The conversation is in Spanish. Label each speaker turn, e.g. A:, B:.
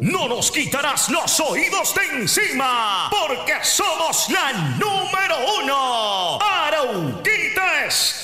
A: no nos quitarás los oídos de encima, porque somos la número 1. Arauquita Estéreo.